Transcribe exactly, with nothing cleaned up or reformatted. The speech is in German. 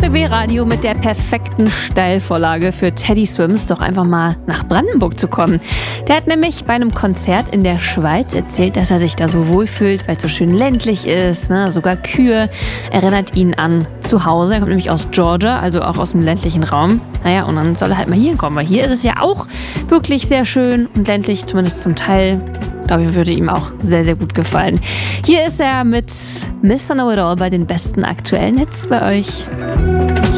B B Radio mit der perfekten Steilvorlage für Teddy Swims, doch einfach mal nach Brandenburg zu kommen. Der hat nämlich bei einem Konzert in der Schweiz erzählt, dass er sich da so wohlfühlt, weil es so schön ländlich ist, ne? Sogar Kühe erinnert ihn an zu Hause. Er kommt nämlich aus Georgia, also auch aus dem ländlichen Raum. Naja, und dann soll er halt mal hier kommen, weil hier ist es ja auch wirklich sehr schön und ländlich, zumindest zum Teil. Ich glaube, würde ihm auch sehr, sehr gut gefallen. Hier ist er mit Mister Know It All bei den besten aktuellen Hits bei euch.